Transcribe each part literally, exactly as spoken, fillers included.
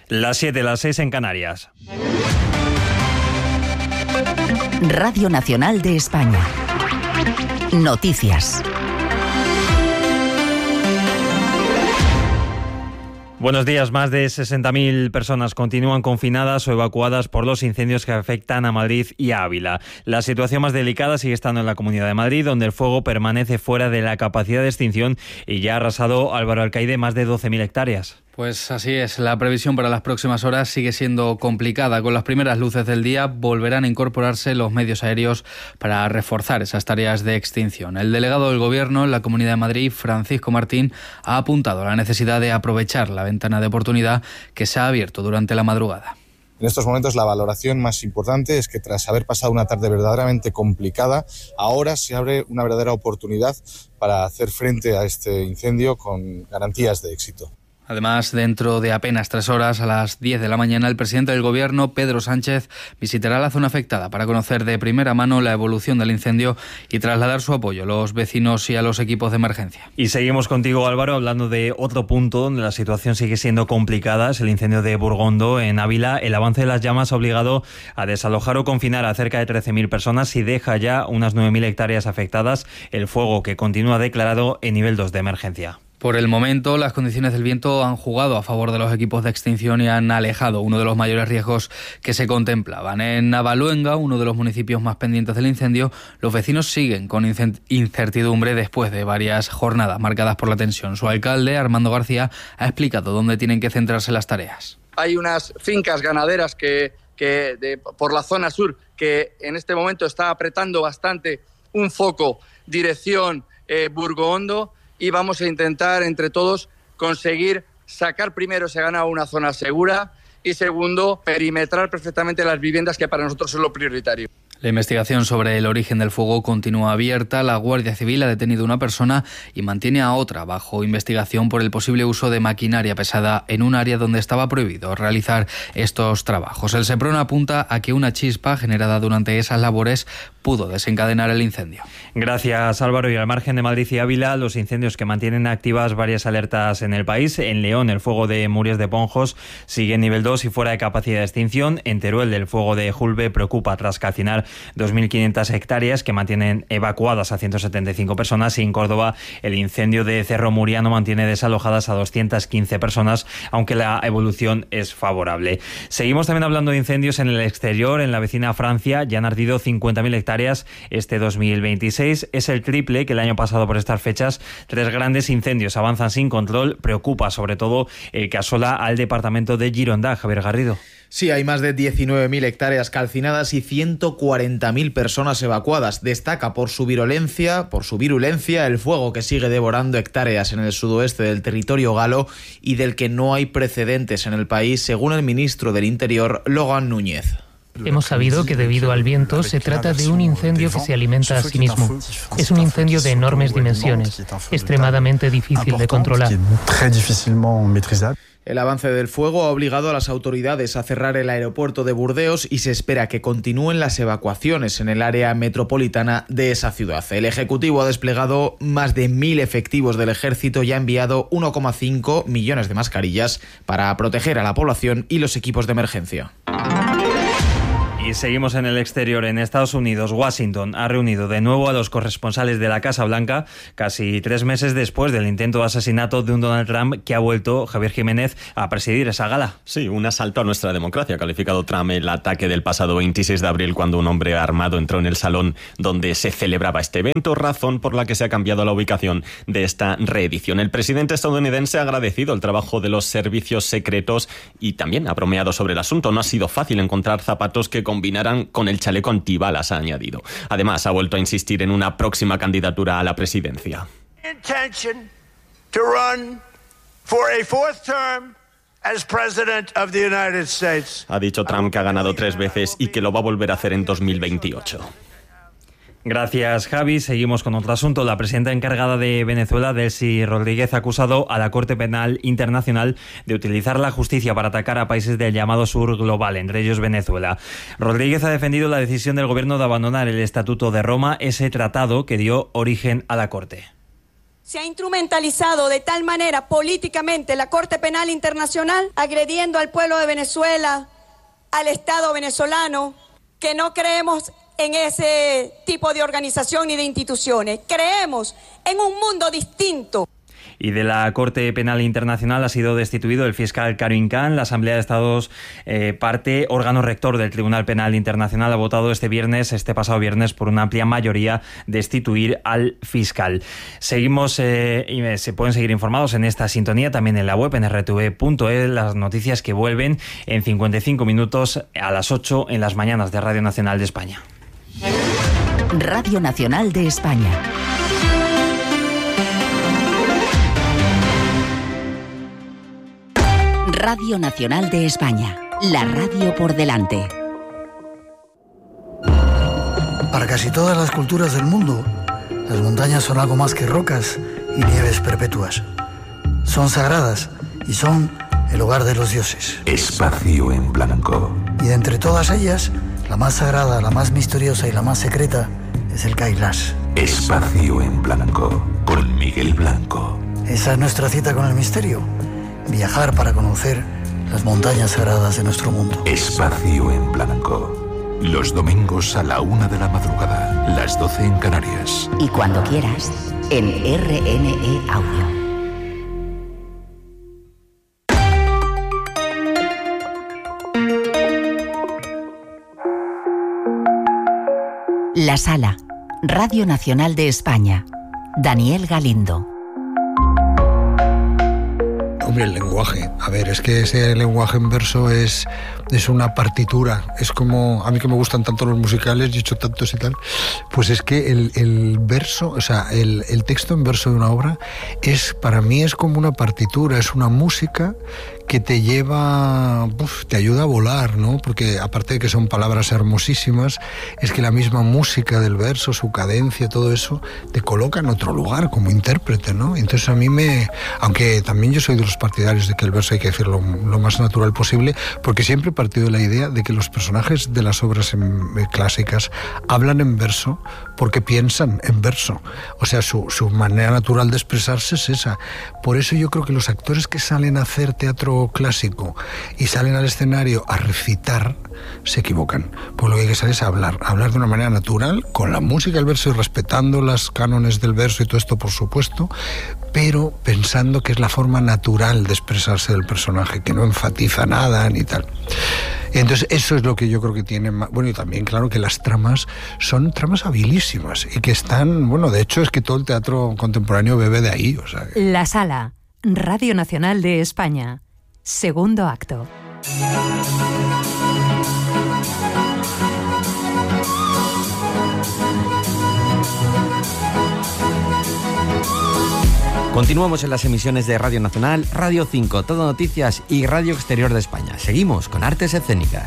Las siete, las seis en Canarias. Radio Nacional de España. Noticias. Buenos días. Más de sesenta mil personas continúan confinadas o evacuadas por los incendios que afectan a Madrid y a Ávila. La situación más delicada sigue estando en la Comunidad de Madrid, donde el fuego permanece fuera de la capacidad de extinción y ya ha arrasado, Álvaro Alcaide, más de doce mil hectáreas. Pues así es, la previsión para las próximas horas sigue siendo complicada. Con las primeras luces del día volverán a incorporarse los medios aéreos para reforzar esas tareas de extinción. El delegado del Gobierno en la Comunidad de Madrid, Francisco Martín, ha apuntado a la necesidad de aprovechar la ventana de oportunidad que se ha abierto durante la madrugada. En estos momentos la valoración más importante es que tras haber pasado una tarde verdaderamente complicada, ahora se abre una verdadera oportunidad para hacer frente a este incendio con garantías de éxito. Además, dentro de apenas tres horas, a las diez de la mañana, el presidente del Gobierno, Pedro Sánchez, visitará la zona afectada para conocer de primera mano la evolución del incendio y trasladar su apoyo a los vecinos y a los equipos de emergencia. Y seguimos contigo, Álvaro, hablando de otro punto donde la situación sigue siendo complicada. Es el incendio de Burgondo, en Ávila. El avance de las llamas ha obligado a desalojar o confinar a cerca de trece mil personas y deja ya unas nueve mil hectáreas afectadas. El fuego que continúa declarado en nivel dos de emergencia. Por el momento, las condiciones del viento han jugado a favor de los equipos de extinción y han alejado uno de los mayores riesgos que se contemplaban. En Navaluenga, uno de los municipios más pendientes del incendio, los vecinos siguen con incertidumbre después de varias jornadas marcadas por la tensión. Su alcalde, Armando García, ha explicado dónde tienen que centrarse las tareas. Hay unas fincas ganaderas que, que de, por la zona sur que en este momento está apretando bastante un foco dirección eh, Burgondo. Y vamos a intentar entre todos conseguir sacar primero ese ganado a una zona segura y segundo, perimetrar perfectamente las viviendas, que para nosotros es lo prioritario. La investigación sobre el origen del fuego continúa abierta. La Guardia Civil ha detenido a una persona y mantiene a otra bajo investigación por el posible uso de maquinaria pesada en un área donde estaba prohibido realizar estos trabajos. El Seprona apunta a que una chispa generada durante esas labores pudo desencadenar el incendio. Gracias, Álvaro. Y al margen de Madrid y Ávila, los incendios que mantienen activas varias alertas en el país. En León, el fuego de Murias de Ponjos sigue en nivel dos y fuera de capacidad de extinción. En Teruel, el fuego de Julbe preocupa tras calcinar dos mil quinientas hectáreas que mantienen evacuadas a ciento setenta y cinco personas. Y en Córdoba, el incendio de Cerro Muriano mantiene desalojadas a doscientas quince personas, aunque la evolución es favorable. Seguimos también hablando de incendios en el exterior. En la vecina Francia ya han ardido cincuenta mil hectáreas este dos mil veintiséis. Es el triple que el año pasado por estas fechas. Tres grandes incendios avanzan sin control. Preocupa sobre todo el que asola al departamento de Gironda. Javier Garrido. Sí, hay más de diecinueve mil hectáreas calcinadas y ciento cuarenta mil personas evacuadas. Destaca por su virulencia, por su virulencia el fuego que sigue devorando hectáreas en el sudoeste del territorio galo y del que no hay precedentes en el país, según el ministro del Interior, Logan Núñez. Hemos sabido que debido al viento se trata de un incendio que se alimenta a sí mismo. Es un incendio de enormes dimensiones, extremadamente difícil de controlar. El avance del fuego ha obligado a las autoridades a cerrar el aeropuerto de Burdeos y se espera que continúen las evacuaciones en el área metropolitana de esa ciudad. El Ejecutivo ha desplegado más de mil efectivos del Ejército y ha enviado uno coma cinco millones de mascarillas para proteger a la población y los equipos de emergencia. Y seguimos en el exterior. En Estados Unidos, Washington ha reunido de nuevo a los corresponsales de la Casa Blanca casi tres meses después del intento de asesinato de un Donald Trump que ha vuelto, Javier Jiménez, a presidir esa gala. Sí, un asalto a nuestra democracia, ha calificado Trump el ataque del pasado veintiséis de abril cuando un hombre armado entró en el salón donde se celebraba este evento, razón por la que se ha cambiado la ubicación de esta reedición. El presidente estadounidense ha agradecido el trabajo de los servicios secretos y también ha bromeado sobre el asunto. No ha sido fácil encontrar zapatos que combinaran con el chaleco antibalas, ha añadido. Además, ha vuelto a insistir en una próxima candidatura a la presidencia. Ha dicho Trump que ha ganado tres veces y que lo va a volver a hacer en dos mil veintiocho. Gracias, Javi. Seguimos con otro asunto. La presidenta encargada de Venezuela, Delcy Rodríguez, ha acusado a la Corte Penal Internacional de utilizar la justicia para atacar a países del llamado sur global, entre ellos Venezuela. Rodríguez ha defendido la decisión del gobierno de abandonar el Estatuto de Roma, ese tratado que dio origen a la Corte. Se ha instrumentalizado de tal manera políticamente la Corte Penal Internacional, agrediendo al pueblo de Venezuela, al Estado venezolano, que no creemos en ese tipo de organización ni de instituciones. Creemos en un mundo distinto. Y de la Corte Penal Internacional ha sido destituido el fiscal Karim Khan. La Asamblea de Estados, eh, parte órgano rector del Tribunal Penal Internacional, ha votado este viernes, este pasado viernes, por una amplia mayoría, destituir al fiscal. Seguimos, eh, y se pueden seguir informados en esta sintonía, también en la web, en erre te ve punto es, las noticias que vuelven en cincuenta y cinco minutos a las ocho en las mañanas de Radio Nacional de España. Radio Nacional de España. Radio Nacional de España, la radio por delante. Para casi todas las culturas del mundo, las montañas son algo más que rocas y nieves perpetuas. Son sagradas y son el hogar de los dioses. Espacio en blanco. Y de entre todas ellas, la más sagrada, la más misteriosa y la más secreta es el Kailash. Espacio en blanco, con Miguel Blanco. Esa es nuestra cita con el misterio. Viajar para conocer las montañas sagradas de nuestro mundo. Espacio en blanco. Los domingos a la una de la madrugada, las doce en Canarias. Y cuando quieras, en R N E Audio. La Sala, Radio Nacional de España. Daniel Galindo. Hombre, el lenguaje. A ver, es que ese lenguaje en verso es, es una partitura. Es como, a mí que me gustan tanto los musicales, y he hecho tantos y tal, pues es que el, el verso, o sea, el, el texto en verso de una obra es, para mí es como una partitura, es una música que te lleva, uf, te ayuda a volar, ¿no? Porque aparte de que son palabras hermosísimas, es que la misma música del verso, su cadencia, todo eso, te coloca en otro lugar como intérprete, ¿no? Entonces a mí me, aunque también yo soy de los partidarios de que el verso hay que decirlo lo más natural posible, porque siempre he partido de la idea de que los personajes de las obras en, eh, clásicas hablan en verso porque piensan en verso. O sea, su, su manera natural de expresarse es esa. Por eso yo creo que los actores que salen a hacer teatro clásico y salen al escenario a recitar se equivocan, pues lo que hay que saber es hablar hablar de una manera natural, con la música del verso y respetando las cánones del verso y todo esto, por supuesto, pero pensando que es la forma natural de expresarse del personaje, que no enfatiza nada ni tal. Entonces eso es lo que yo creo que tiene más... Bueno, y también claro que las tramas son tramas habilísimas y que están, bueno, de hecho es que todo el teatro contemporáneo bebe de ahí, o sea que... La Sala, Radio Nacional de España. Segundo acto. Continuamos en las emisiones de Radio Nacional, Radio cinco, Todo Noticias y Radio Exterior de España. Seguimos con Artes Escénicas.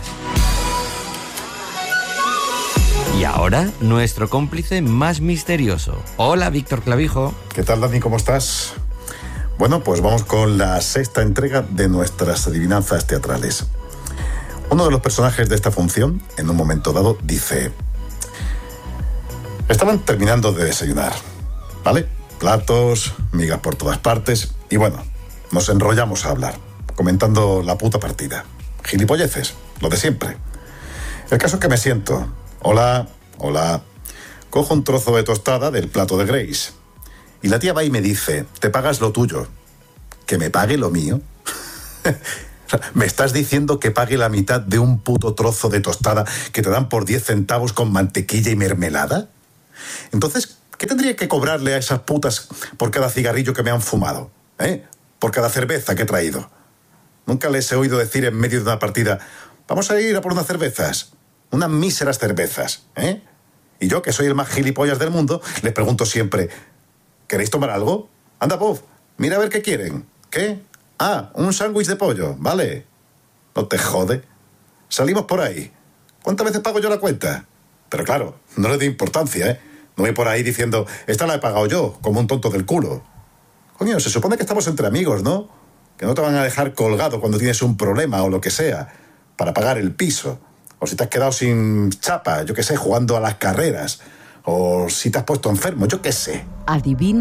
Y ahora, nuestro cómplice más misterioso. Hola, Víctor Clavijo. ¿Qué tal, Dani? ¿Cómo estás? Bueno, pues vamos con la sexta entrega de nuestras adivinanzas teatrales. Uno de los personajes de esta función, en un momento dado, dice: estaban terminando de desayunar, ¿vale? Platos, migas por todas partes, y bueno, nos enrollamos a hablar, comentando la puta partida. Gilipolleces, lo de siempre. El caso es que me siento, hola, hola, cojo un trozo de tostada del plato de Grace. Y la tía va y me dice: te pagas lo tuyo. ¿Que me pague lo mío? ¿Me estás diciendo que pague la mitad de un puto trozo de tostada que te dan por diez centavos con mantequilla y mermelada? Entonces, ¿qué tendría que cobrarle a esas putas por cada cigarrillo que me han fumado? ¿Eh? Por cada cerveza que he traído. Nunca les he oído decir en medio de una partida: vamos a ir a por unas cervezas. Unas míseras cervezas, ¿eh? Y yo, que soy el más gilipollas del mundo, les pregunto siempre: ¿queréis tomar algo? Anda, Bob, mira a ver qué quieren. ¿Qué? Ah, un sándwich de pollo, vale. No te jode. Salimos por ahí. ¿Cuántas veces pago yo la cuenta? Pero claro, no le doy importancia, ¿eh? No voy por ahí diciendo: esta la he pagado yo, como un tonto del culo. Coño, se supone que estamos entre amigos, ¿no? Que no te van a dejar colgado cuando tienes un problema o lo que sea, para pagar el piso. O si te has quedado sin chapa, yo qué sé, jugando a las carreras. O si te has puesto enfermo, yo qué sé. Adivina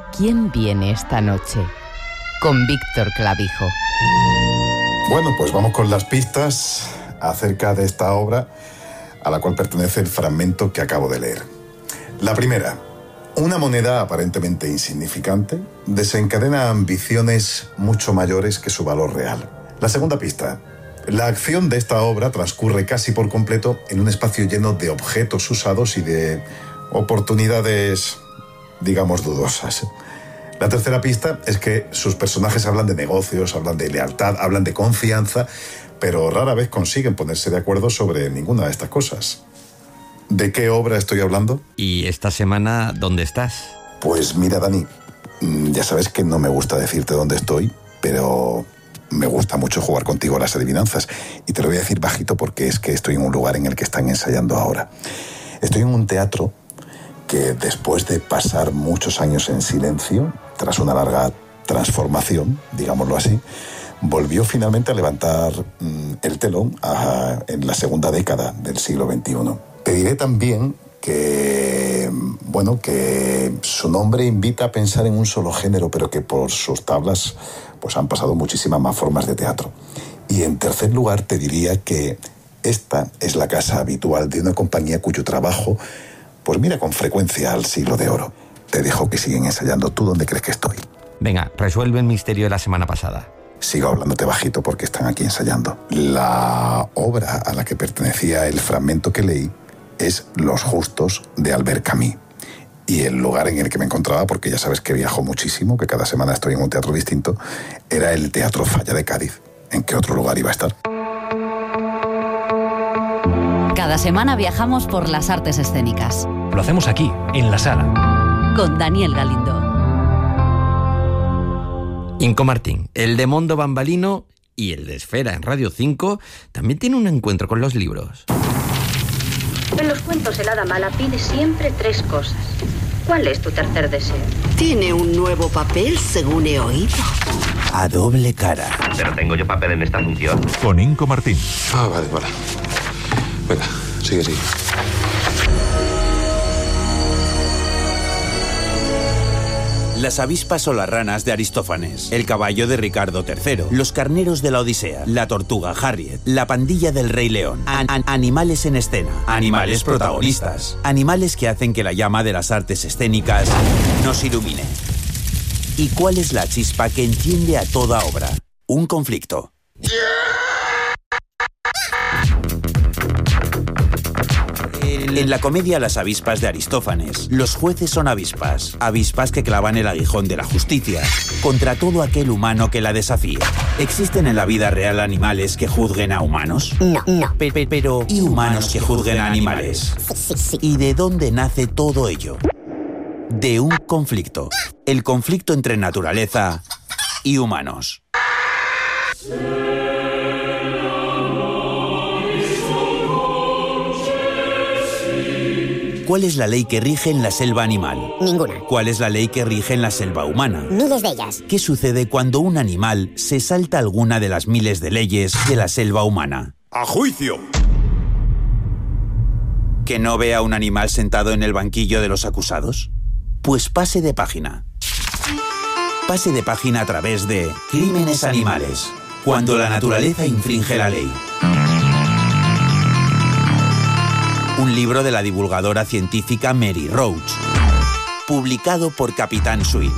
¿Quién viene esta noche? Con Víctor Clavijo. Bueno, pues vamos con las pistas acerca de esta obra a la cual pertenece el fragmento que acabo de leer. La primera, una moneda aparentemente insignificante desencadena ambiciones mucho mayores que su valor real. La segunda pista, la acción de esta obra transcurre casi por completo en un espacio lleno de objetos usados y de oportunidades, digamos, dudosas. La tercera pista es que sus personajes hablan de negocios, hablan de lealtad, hablan de confianza, pero rara vez consiguen ponerse de acuerdo sobre ninguna de estas cosas. ¿De qué obra estoy hablando? ¿Y esta semana dónde estás? Pues mira, Dani, ya sabes que no me gusta decirte dónde estoy, pero me gusta mucho jugar contigo a las adivinanzas. Y te lo voy a decir bajito porque es que estoy en un lugar en el que están ensayando ahora. Estoy en un teatro que después de pasar muchos años en silencio, tras una larga transformación, digámoslo así, volvió finalmente a levantar mmm, el telón a, en la segunda década del siglo veintiuno. Te diré también que, bueno, que su nombre invita a pensar en un solo género, pero que por sus tablas pues han pasado muchísimas más formas de teatro. Y en tercer lugar te diría que esta es la casa habitual de una compañía cuyo trabajo pues mira con frecuencia al siglo de oro. Te dejo que siguen ensayando. ¿Tú dónde crees que estoy? Venga, resuelve el misterio de la semana pasada. Sigo hablándote bajito porque están aquí ensayando. La obra a la que pertenecía el fragmento que leí es Los Justos de Albert Camus. Y el lugar en el que me encontraba, porque ya sabes que viajo muchísimo, que cada semana estoy en un teatro distinto, era el Teatro Falla de Cádiz. ¿En qué otro lugar iba a estar? Cada semana viajamos por las artes escénicas. Lo hacemos aquí, en la sala. Con Daniel Galindo. Inco Martín, el de Mondo Bambalino y el de Esfera en Radio cinco también tiene un encuentro con los libros. En los cuentos el hada mala pide siempre tres cosas. ¿Cuál es tu tercer deseo? Tiene un nuevo papel, según he oído. A doble cara. Pero tengo yo papel en esta función. Con Inco Martín. Ah, vale, vale. Venga, sigue, sigue. Las avispas o las ranas de Aristófanes, el caballo de Ricardo tercero, los carneros de la Odisea, la tortuga Harriet, la pandilla del Rey León, an an animales en escena, animales protagonistas, animales que hacen que la llama de las artes escénicas nos ilumine. ¿Y cuál es la chispa que enciende a toda obra? Un conflicto. En la comedia Las avispas de Aristófanes, los jueces son avispas, avispas que clavan el aguijón de la justicia, contra todo aquel humano que la desafíe. ¿Existen en la vida real animales que juzguen a humanos? No, no. Pe -pe Pero, ¿y humanos que juzguen a animales? Sí, sí. ¿Y de dónde nace todo ello? De un conflicto. El conflicto entre naturaleza y humanos. ¿Cuál es la ley que rige en la selva animal? Ninguna. ¿Cuál es la ley que rige en la selva humana? Miles de ellas. ¿Qué sucede cuando un animal se salta alguna de las miles de leyes de la selva humana? ¡A juicio! ¿Que no vea un animal sentado en el banquillo de los acusados? Pues pase de página. Pase de página a través de Crímenes Animales, cuando la naturaleza infringe la ley. Un libro de la divulgadora científica Mary Roach, publicado por Capitán Swing.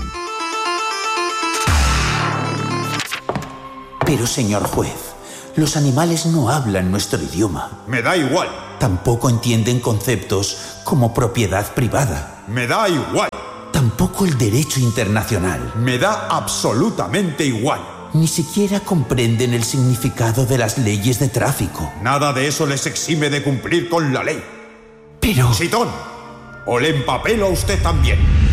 Pero, señor juez, los animales no hablan nuestro idioma. Me da igual. Tampoco entienden conceptos como propiedad privada. Me da igual. Tampoco el derecho internacional. Me da absolutamente igual. Ni siquiera comprenden el significado de las leyes de tráfico. Nada de eso les exime de cumplir con la ley. Pero... Sitón, o le empapelo a usted también.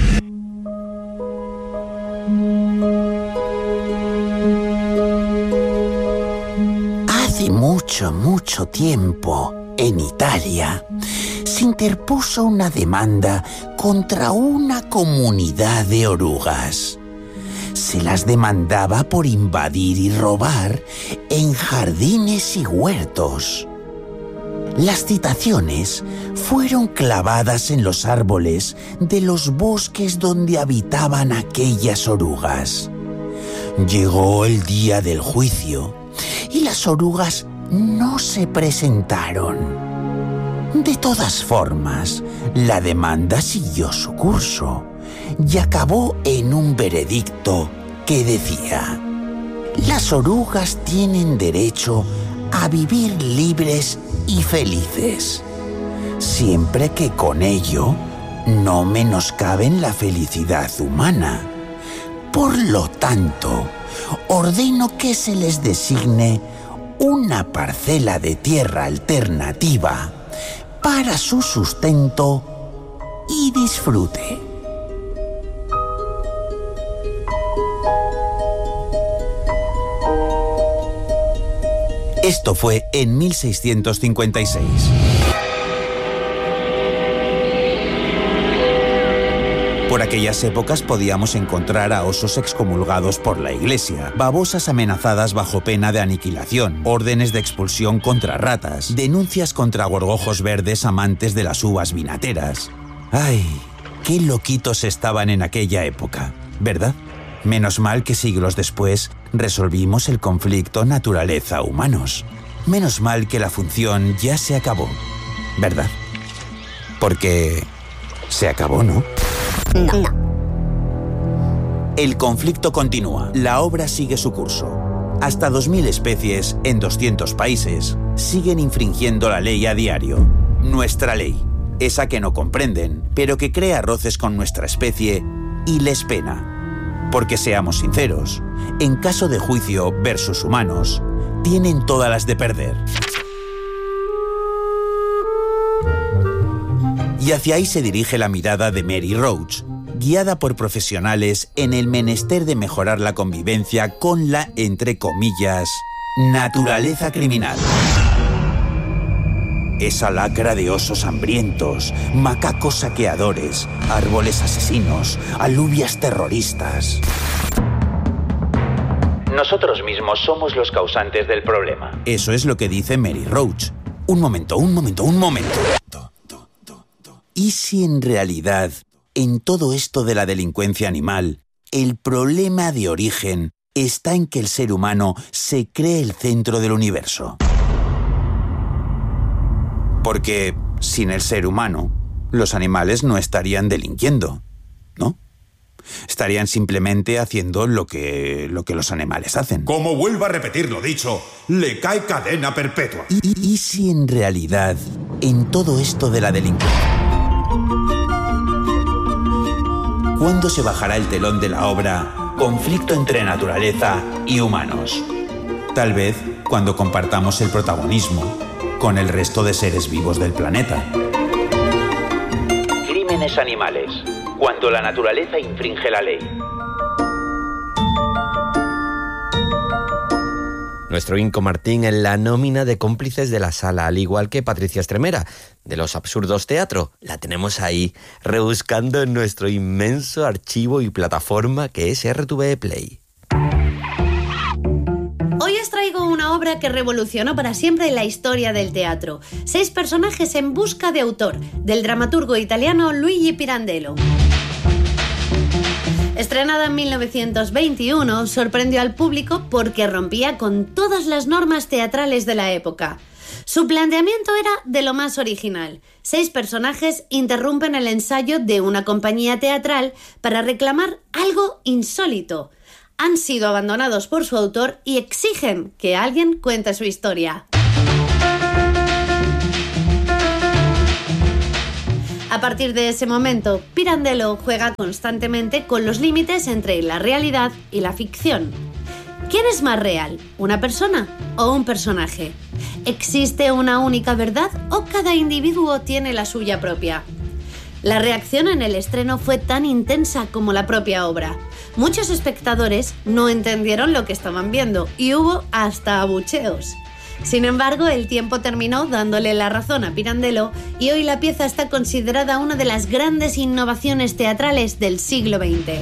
Hace mucho, mucho tiempo, en Italia, se interpuso una demanda contra una comunidad de orugas. Se las demandaba por invadir y robar en jardines y huertos. Las citaciones fueron clavadas en los árboles de los bosques donde habitaban aquellas orugas. Llegó el día del juicio y las orugas no se presentaron. De todas formas, la demanda siguió su curso y acabó en un veredicto que decía: las orugas tienen derecho a vivir libres y felices, siempre que con ello no menoscaben la felicidad humana. Por lo tanto, ordeno que se les designe una parcela de tierra alternativa para su sustento y disfrute. Esto fue en mil seiscientos cincuenta y seis. Por aquellas épocas podíamos encontrar a osos excomulgados por la Iglesia, babosas amenazadas bajo pena de aniquilación, órdenes de expulsión contra ratas, denuncias contra gorgojos verdes amantes de las uvas vinateras. ¡Ay! ¡Qué loquitos estaban en aquella época! ¿Verdad? Menos mal que siglos después resolvimos el conflicto naturaleza-humanos. Menos mal que la función ya se acabó, ¿verdad? Porque se acabó, ¿no? No. El conflicto continúa. La obra sigue su curso. Hasta dos mil especies en doscientos países siguen infringiendo la ley a diario. Nuestra ley, esa que no comprenden, pero que crea roces con nuestra especie y les pena. Porque seamos sinceros, en caso de juicio versus humanos, tienen todas las de perder. Y hacia ahí se dirige la mirada de Mary Roach, guiada por profesionales en el menester de mejorar la convivencia con la, entre comillas, naturaleza criminal. Esa lacra de osos hambrientos, macacos saqueadores, árboles asesinos, alubias terroristas. Nosotros mismos somos los causantes del problema. Eso es lo que dice Mary Roach. Un momento, un momento, un momento. ¿Y si en realidad, en todo esto de la delincuencia animal, el problema de origen está en que el ser humano se cree el centro del universo? Porque sin el ser humano, los animales no estarían delinquiendo, ¿no? Estarían simplemente haciendo lo que, lo que los animales hacen. Como vuelva a repetir lo dicho, le cae cadena perpetua. ¿Y, y, y si en realidad, en todo esto de la delincuencia, ¿cuándo se bajará el telón de la obra Conflicto entre naturaleza y humanos? Tal vez cuando compartamos el protagonismo con el resto de seres vivos del planeta. Crímenes animales, cuando la naturaleza infringe la ley. Nuestro Inco Martín en la nómina de cómplices de la sala, al igual que Patricia Estremera, de Los Absurdos Teatro. La tenemos ahí, rebuscando en nuestro inmenso archivo y plataforma que es R T V E Play. Hoy os traigo una obra que revolucionó para siempre la historia del teatro. Seis personajes en busca de autor, del dramaturgo italiano Luigi Pirandello. Estrenada en mil novecientos veintiuno, sorprendió al público porque rompía con todas las normas teatrales de la época. Su planteamiento era de lo más original. Seis personajes interrumpen el ensayo de una compañía teatral para reclamar algo insólito. Han sido abandonados por su autor y exigen que alguien cuente su historia. A partir de ese momento, Pirandello juega constantemente con los límites entre la realidad y la ficción. ¿Quién es más real? ¿Una persona o un personaje? ¿Existe una única verdad o cada individuo tiene la suya propia? La reacción en el estreno fue tan intensa como la propia obra. Muchos espectadores no entendieron lo que estaban viendo y hubo hasta abucheos. Sin embargo, el tiempo terminó dándole la razón a Pirandello y hoy la pieza está considerada una de las grandes innovaciones teatrales del siglo veinte.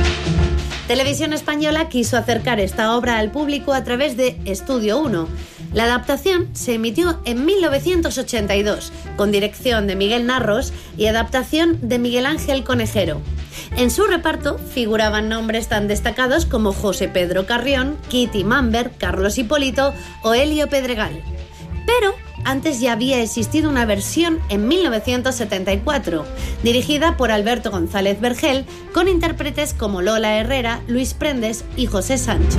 Televisión Española quiso acercar esta obra al público a través de Estudio uno. La adaptación se emitió en mil novecientos ochenta y dos, con dirección de Miguel Narros y adaptación de Miguel Ángel Conejero. En su reparto figuraban nombres tan destacados como José Pedro Carrión, Kitty Mamber, Carlos Hipólito o Elio Pedregal. Pero antes ya había existido una versión en mil novecientos setenta y cuatro, dirigida por Alberto González Vergel, con intérpretes como Lola Herrera, Luis Prendes y José Sancho.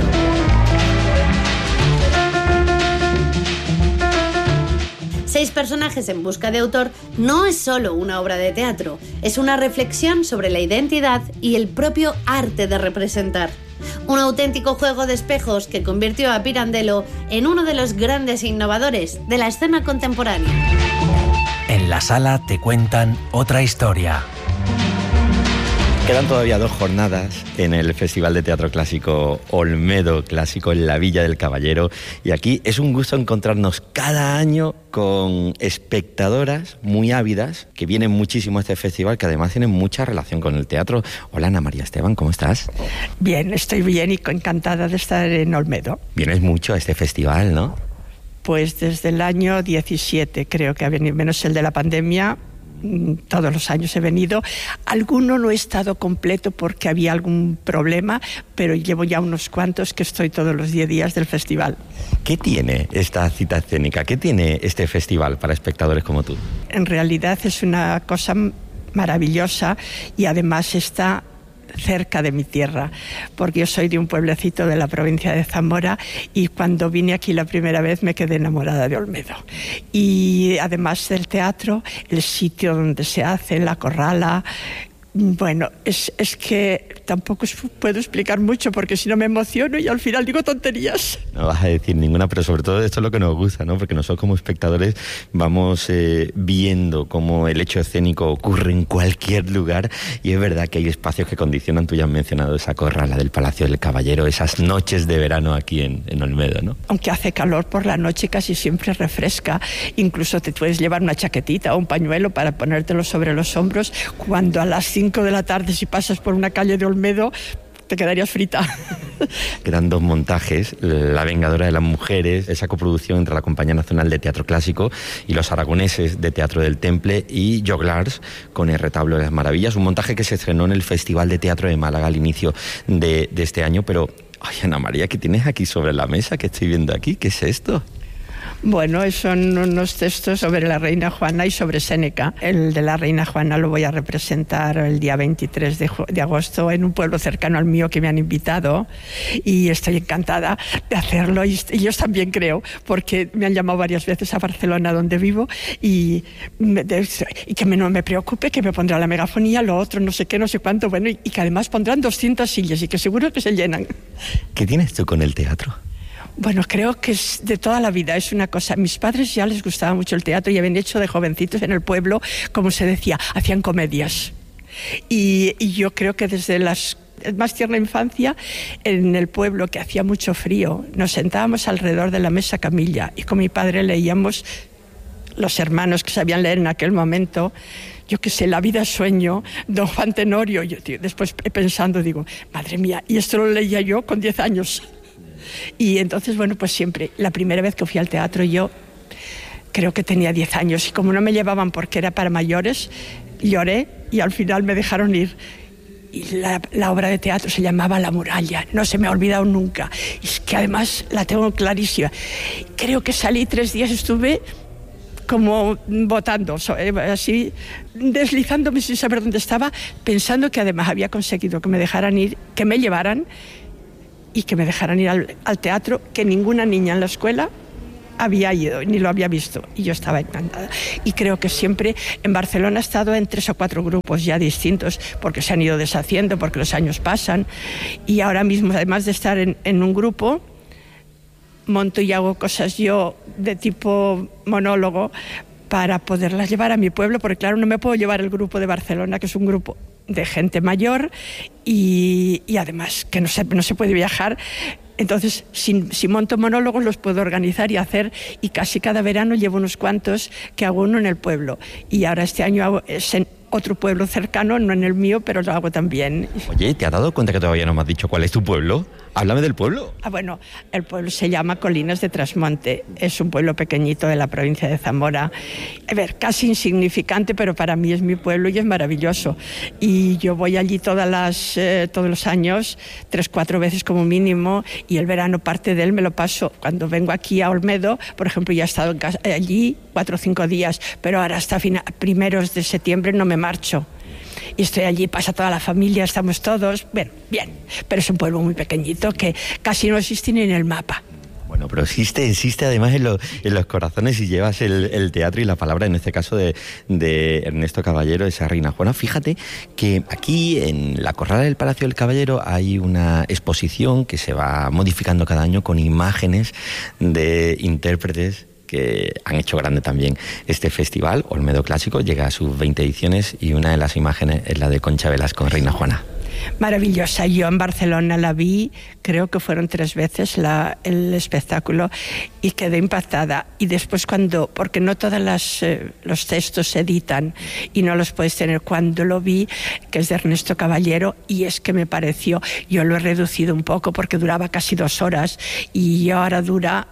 Seis personajes en busca de autor no es solo una obra de teatro, es una reflexión sobre la identidad y el propio arte de representar. Un auténtico juego de espejos que convirtió a Pirandello en uno de los grandes innovadores de la escena contemporánea. En la sala te cuentan otra historia. Quedan todavía dos jornadas en el Festival de Teatro Clásico Olmedo Clásico en la Villa del Caballero, y aquí es un gusto encontrarnos cada año con espectadoras muy ávidas que vienen muchísimo a este festival, que además tienen mucha relación con el teatro. Hola, Ana María Esteban, ¿cómo estás? Bien, estoy bien y encantada de estar en Olmedo. Vienes mucho a este festival, ¿no? Pues desde el año diecisiete creo que ha venido, menos el de la pandemia. Todos los años he venido. Alguno no he estado completo porque había algún problema, pero llevo ya unos cuantos que estoy todos los diez días del festival. ¿Qué tiene esta cita escénica? ¿Qué tiene este festival para espectadores como tú? En realidad es una cosa maravillosa y además está cerca de mi tierra, porque yo soy de un pueblecito de la provincia de Zamora y cuando vine aquí la primera vez me quedé enamorada de Olmedo. Y además del teatro, el sitio donde se hace, la corrala, bueno, es, es que tampoco puedo explicar mucho porque si no me emociono y al final digo tonterías. No vas a decir ninguna, pero sobre todo esto es lo que nos gusta, ¿no? Porque nosotros como espectadores vamos eh, viendo cómo el hecho escénico ocurre en cualquier lugar, y es verdad que hay espacios que condicionan. Tú ya has mencionado esa corrala del Palacio del Caballero, esas noches de verano aquí en, en Olmedo, ¿no? Aunque hace calor por la noche, casi siempre refresca. Incluso te puedes llevar una chaquetita o un pañuelo para ponértelo sobre los hombros cuando a las cinco de la tarde, si pasas por una calle de Olmedo, te quedarías frita. Quedan dos montajes: La Vengadora de las Mujeres, esa coproducción entre la Compañía Nacional de Teatro Clásico y los aragoneses de Teatro del Temple, y Joglars con El Retablo de las Maravillas, un montaje que se estrenó en el Festival de Teatro de Málaga al inicio de, de este año. Pero, ay, Ana María, ¿qué tienes aquí sobre la mesa que estoy viendo aquí? ¿Qué es esto? Bueno, son unos textos sobre la Reina Juana y sobre Séneca. El de la Reina Juana lo voy a representar el día veintitrés de agosto en un pueblo cercano al mío que me han invitado, y estoy encantada de hacerlo, y ellos también creo, porque me han llamado varias veces a Barcelona donde vivo, y, me, de, y que me, no me preocupe, que me pondrá la megafonía, lo otro, no sé qué, no sé cuánto, bueno, y, y que además pondrán doscientas sillas y que seguro que se llenan. ¿Qué tienes tú con el teatro? Bueno, creo que es de toda la vida, es una cosa. Mis padres ya les gustaba mucho el teatro y habían hecho de jovencitos en el pueblo, como se decía, hacían comedias. Y, y yo creo que desde las más tierna infancia, en el pueblo, que hacía mucho frío, nos sentábamos alrededor de la mesa camilla y con mi padre leíamos, los hermanos que sabían leer en aquel momento, yo qué sé, La vida es sueño, Don Juan Tenorio. Yo, tío, después pensando, digo, madre mía, y esto lo leía yo con diez años. Y entonces, bueno, pues siempre, la primera vez que fui al teatro yo creo que tenía diez años, y como no me llevaban porque era para mayores, lloré y al final me dejaron ir. Y la, la obra de teatro se llamaba La muralla, no se me ha olvidado nunca, es que además la tengo clarísima. Creo que salí tres días, estuve como votando, así deslizándome sin saber dónde estaba, pensando que además había conseguido que me dejaran ir, que me llevaran y que me dejaran ir al, al teatro, que ninguna niña en la escuela había ido, ni lo había visto, y yo estaba encantada. Y creo que siempre en Barcelona he estado en tres o cuatro grupos ya distintos, porque se han ido deshaciendo, porque los años pasan, y ahora mismo, además de estar en, en un grupo, monto y hago cosas yo de tipo monólogo para poderlas llevar a mi pueblo, porque claro, no me puedo llevar el grupo de Barcelona, que es un grupo de gente mayor y, y además que no se, no se puede viajar. Entonces, si, si monto monólogos los puedo organizar y hacer, y casi cada verano llevo unos cuantos que hago uno en el pueblo. Y ahora este año hago, es en otro pueblo cercano, no en el mío, pero lo hago también. Oye, ¿te has dado cuenta que todavía no me has dicho cuál es tu pueblo? Háblame del pueblo. Ah, bueno, el pueblo se llama Colinas de Trasmonte. Es un pueblo pequeñito de la provincia de Zamora. A ver, casi insignificante, pero para mí es mi pueblo y es maravilloso. Y yo voy allí todas las, eh, todos los años, tres, cuatro veces como mínimo, y el verano parte de él me lo paso. Cuando vengo aquí a Olmedo, por ejemplo, ya he estado en casa, allí cuatro o cinco días, pero ahora hasta final, primeros de septiembre no me marcho. Y estoy allí, pasa toda la familia, estamos todos, bien, bien. Pero es un pueblo muy pequeñito que casi no existe ni en el mapa. Bueno, pero existe, existe además en, lo, en los corazones y llevas el, el teatro y la palabra, en este caso de, de Ernesto Caballero, esa Reina Juana. Fíjate que aquí en la Corrala del Palacio del Caballero hay una exposición que se va modificando cada año con imágenes de intérpretes que han hecho grande también este festival. Olmedo Clásico llega a sus veinte ediciones y una de las imágenes es la de Concha Velasco, Reina Juana. Maravillosa. Yo en Barcelona la vi, creo que fueron tres veces la, el espectáculo, y quedé impactada. Y después cuando, porque no todos eh, los textos se editan y no los puedes tener, cuando lo vi, que es de Ernesto Caballero, y es que me pareció, yo lo he reducido un poco porque duraba casi dos horas y ahora dura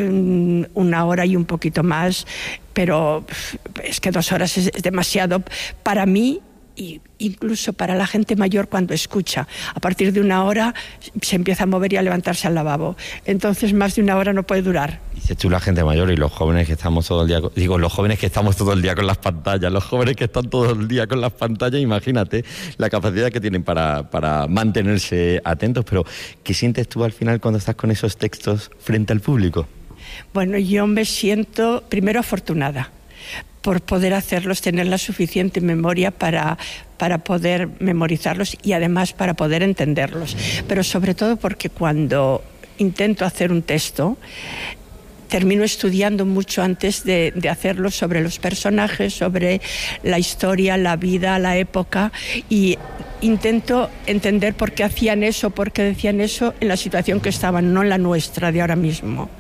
una hora y un poquito más, pero es que dos horas es, es demasiado para mí e incluso para la gente mayor cuando escucha. A partir de una hora se empieza a mover y a levantarse al lavabo. Entonces más de una hora no puede durar. Dices tú la gente mayor y los jóvenes que estamos todo el día, con, digo, los jóvenes que estamos todo el día con las pantallas, los jóvenes que están todo el día con las pantallas, imagínate la capacidad que tienen para, para mantenerse atentos. Pero ¿qué sientes tú al final cuando estás con esos textos frente al público? Bueno, yo me siento primero afortunada por poder hacerlos, tener la suficiente memoria para, para poder memorizarlos y además para poder entenderlos. Pero sobre todo porque cuando intento hacer un texto, termino estudiando mucho antes de, de hacerlo sobre los personajes, sobre la historia, la vida, la época, y intento entender por qué hacían eso, por qué decían eso en la situación que estaban, no en la nuestra de ahora mismo.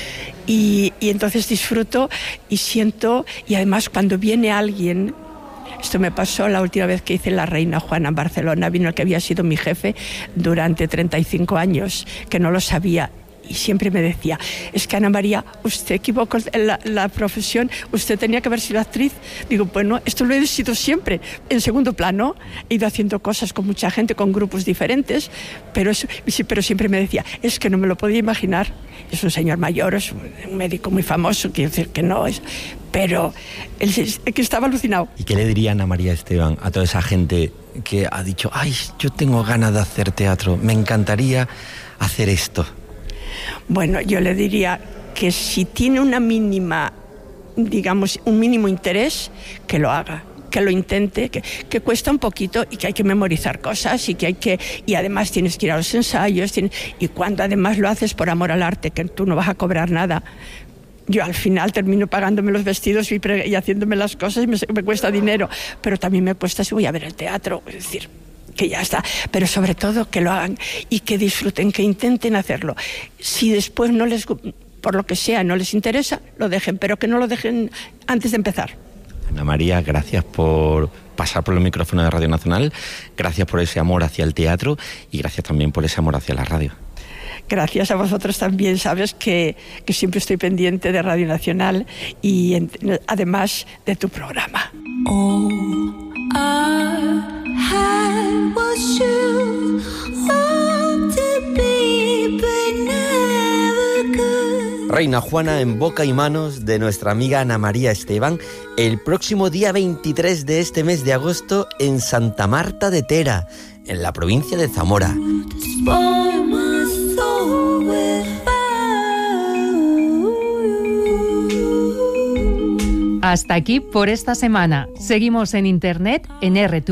Y, y entonces disfruto y siento, y además cuando viene alguien, esto me pasó la última vez que hice La Reina Juana en Barcelona, vino el que había sido mi jefe durante treinta y cinco años, que no lo sabía. Y siempre me decía, es que Ana María, usted equivocó la, la profesión, usted tenía que haber sido actriz. Digo, bueno, esto lo he sido siempre. En segundo plano, he ido haciendo cosas con mucha gente, con grupos diferentes, pero, eso, pero siempre me decía, es que no me lo podía imaginar. Es un señor mayor, es un médico muy famoso, quiero decir que no es... Pero él es que estaba alucinado. ¿Y qué le diría Ana María Esteban a toda esa gente que ha dicho, ay, yo tengo ganas de hacer teatro, me encantaría hacer esto? Bueno, yo le diría que si tiene una mínima, digamos, un mínimo interés, que lo haga, que lo intente, que, que cuesta un poquito y que hay que memorizar cosas y que hay que, y además tienes que ir a los ensayos, tienes, y cuando además lo haces por amor al arte, que tú no vas a cobrar nada. Yo al final termino pagándome los vestidos y, pre, y haciéndome las cosas y me, me cuesta dinero, pero también me cuesta si voy a ver el teatro, es decir, que ya está, pero sobre todo que lo hagan y que disfruten, que intenten hacerlo. Si después no les, por lo que sea, no les interesa, lo dejen, pero que no lo dejen antes de empezar. Ana María, gracias por pasar por los micrófonos de Radio Nacional, gracias por ese amor hacia el teatro y gracias también por ese amor hacia la radio. Gracias a vosotros también, sabes que, que siempre estoy pendiente de Radio Nacional y en, además de tu programa. Oh, I had was you, long to be, but never could. Reina Juana en boca y manos de nuestra amiga Ana María Esteban el próximo día veintitrés de este mes de agosto en Santa Marta de Tera, en la provincia de Zamora. Hasta aquí por esta semana. Seguimos en internet en R T